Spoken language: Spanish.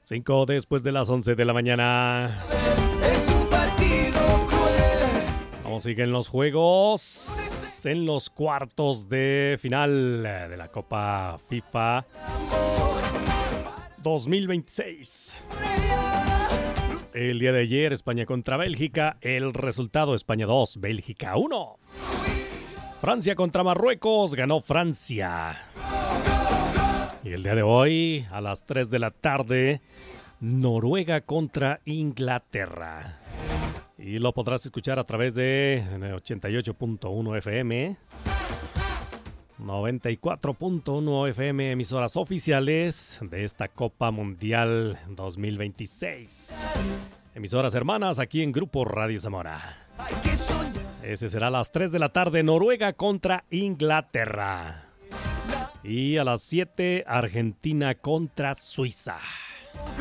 5 después de las 11 de la mañana. Es un partido cruel. Vamos, siguen los juegos en los cuartos de final de la Copa FIFA 2026. El día de ayer, España contra Bélgica. El resultado: España 2, Bélgica 1. Francia contra Marruecos. Ganó Francia. Y el día de hoy, a las 3 de la tarde, Noruega contra Inglaterra. Y lo podrás escuchar a través de 88.1 FM, 94.1 FM, emisoras oficiales de esta Copa Mundial 2026. Emisoras hermanas aquí en Grupo Radio Zamora. Ese será a las 3 de la tarde, Noruega contra Inglaterra. Y a las 7, Argentina contra Suiza.